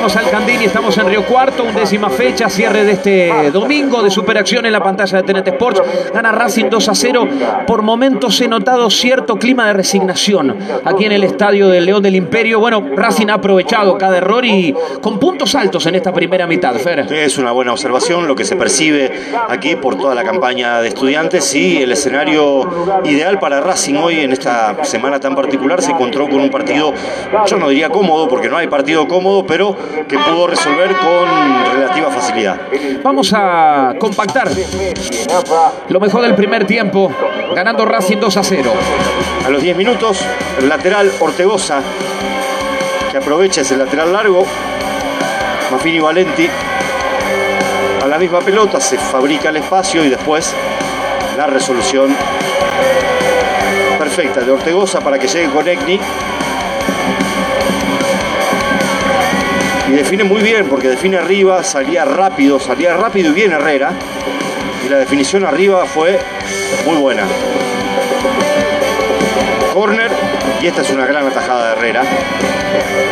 Estamos al Candini, estamos en Río Cuarto, 11ª fecha, cierre de este domingo de Superacción en la pantalla de TNT Sports. Gana Racing 2-0. Por momentos he notado cierto clima de resignación aquí en el estadio del León del Imperio. Bueno, Racing ha aprovechado cada error y con puntos altos en esta primera mitad, Fer. Es una buena observación lo que se percibe aquí por toda la campaña de Estudiantes y el escenario ideal para Racing hoy en esta semana tan particular. Se encontró con un partido, yo no diría cómodo porque no hay partido cómodo, pero que pudo resolver con relativa facilidad. Vamos a compactar lo mejor del primer tiempo, ganando Racing 2-0. A los 10 minutos, el lateral Ortegoza, que aprovecha ese lateral largo, Mafini Valenti, a la misma pelota, se fabrica el espacio y después la resolución perfecta de Ortegoza para que llegue con Egni. Y define muy bien, porque define arriba, salía rápido y bien Herrera. Y la definición arriba fue muy buena. Corner, y esta es una gran atajada de Herrera.